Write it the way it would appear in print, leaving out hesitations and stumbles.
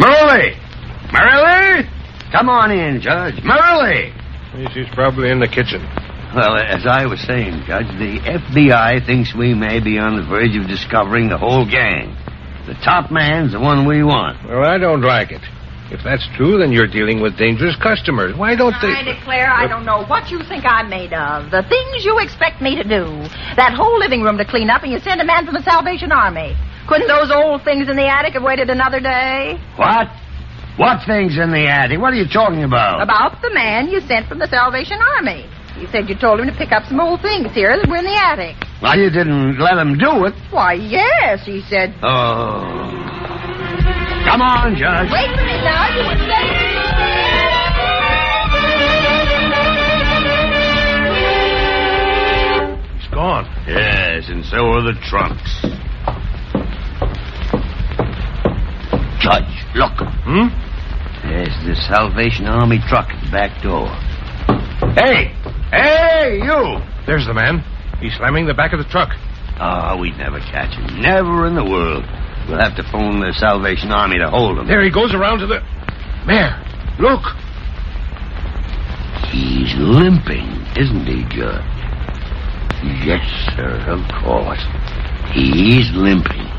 Merle! Merle! Come on in, Judge. Merle! She's probably in the kitchen. Well, as I was saying, Judge, the FBI thinks we may be on the verge of discovering the whole gang. The top man's the one we want. Well, I don't like it. If that's true, then you're dealing with dangerous customers. Why don't they... I declare I don't know what you think I'm made of. The things you expect me to do. That whole living room to clean up, and you send a man from the Salvation Army. Couldn't those old things in the attic have waited another day? What? What things in the attic? What are you talking about? About the man you sent from the Salvation Army. You said you told him to pick up some old things here that were in the attic. Well, you didn't let him do it. Why, yes, he said... Oh. Come on, Judge. Wait a minute now, you wouldn't let him... He's gone. Yes, and so are the trunks. Judge, look. There's the Salvation Army truck at the back door. Hey! Hey, you! There's the man. He's slamming the back of the truck. Oh, we'd never catch him. Never in the world. We'll have to phone the Salvation Army to hold him. There he goes around to the... Mayor, look. He's limping, isn't he, Judge? Yes, sir, of course. He's limping.